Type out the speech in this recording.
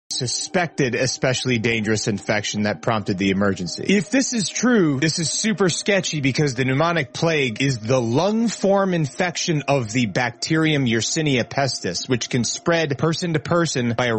suspected especially dangerous infection that prompted the emergency. If this is true, this is super sketchy because the pneumonic plague is the lung form infection of the bacterium Yersinia pestis, which can spread person to person by a